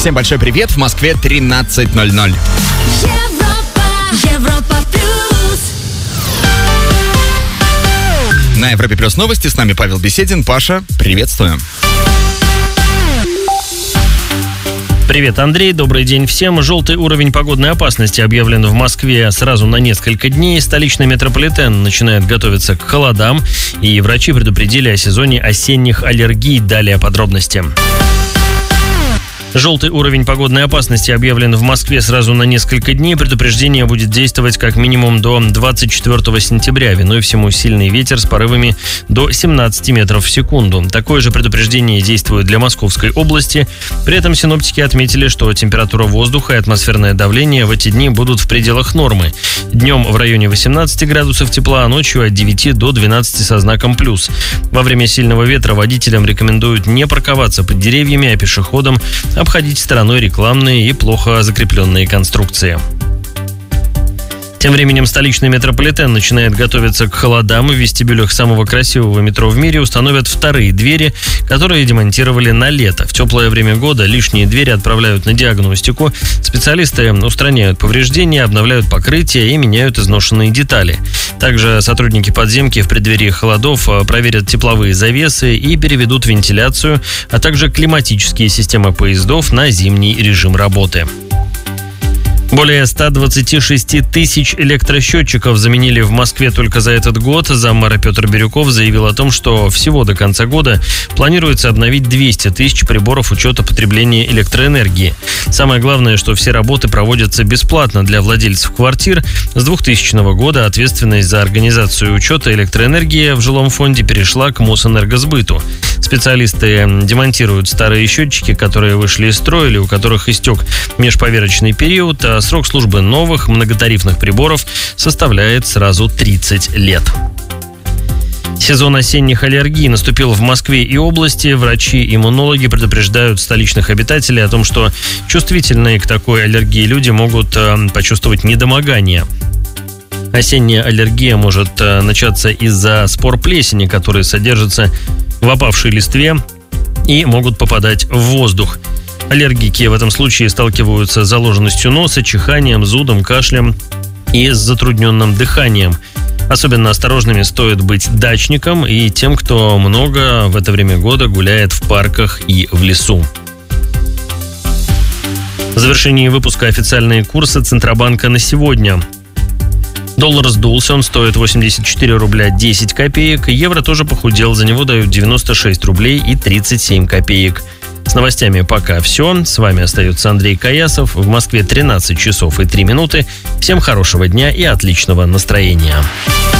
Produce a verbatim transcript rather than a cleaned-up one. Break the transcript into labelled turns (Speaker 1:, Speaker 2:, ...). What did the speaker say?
Speaker 1: Всем большой привет. В Москве тринадцать ноль ноль.
Speaker 2: Европа, Европа плюс.
Speaker 1: На Европе плюс новости. С нами Павел Беседин. Паша, приветствую.
Speaker 3: Привет, Андрей. Добрый день всем. Желтый уровень погодной опасности объявлен в Москве сразу на несколько дней. Столичный метрополитен начинает готовиться к холодам, и врачи предупредили о сезоне осенних аллергий. Далее подробности. Желтый уровень погодной опасности объявлен в Москве сразу на несколько дней. Предупреждение будет действовать как минимум до двадцать четвёртого сентября. Виной всему сильный ветер с порывами до семнадцати метров в секунду. Такое же предупреждение действует для Московской области. При этом синоптики отметили, что температура воздуха и атмосферное давление в эти дни будут в пределах нормы. Днем в районе восемнадцати градусов тепла, а ночью от девяти до двенадцати со знаком плюс. Во время сильного ветра водителям рекомендуют не парковаться под деревьями, а пешеходам обходить стороной рекламные и плохо закрепленные конструкции. Тем временем столичный метрополитен начинает готовиться к холодам. В вестибюлях самого красивого метро в мире установят вторые двери, которые демонтировали на лето. В теплое время года лишние двери отправляют на диагностику. Специалисты устраняют повреждения, обновляют покрытие и меняют изношенные детали. Также сотрудники подземки в преддверии холодов проверят тепловые завесы и переведут вентиляцию, а также климатические системы поездов на зимний режим работы. Более ста двадцати шести тысяч электросчетчиков заменили в Москве только за этот год. Заммэра Петр Бирюков заявил о том, что всего до конца года планируется обновить двести тысяч приборов учета потребления электроэнергии. Самое главное, что все работы проводятся бесплатно для владельцев квартир. С двухтысячного года ответственность за организацию учета электроэнергии в жилом фонде перешла к Мосэнергосбыту. Специалисты демонтируют старые счетчики, которые вышли из строя или у которых истек межповерочный период, а срок службы новых многотарифных приборов составляет сразу тридцать лет. Сезон осенних аллергий наступил в Москве и области. Врачи-иммунологи предупреждают столичных обитателей о том, что чувствительные к такой аллергии люди могут э, почувствовать недомогание. Осенняя аллергия может э, начаться из-за спор плесени, которые содержатся в опавшей листве и могут попадать в воздух. Аллергики в этом случае сталкиваются с заложенностью носа, чиханием, зудом, кашлем и с затрудненным дыханием. Особенно осторожными стоит быть дачникам и тем, кто много в это время года гуляет в парках и в лесу. В завершении выпуска официальные курсы Центробанка на сегодня. Доллар сдулся, он стоит восемьдесят четыре рубля десять копеек. Евро тоже похудел, за него дают девяносто шесть рублей и тридцать семь копеек. С новостями пока все. С вами остается Андрей Каясов. В Москве тринадцать часов и три минуты. Всем хорошего дня и отличного настроения.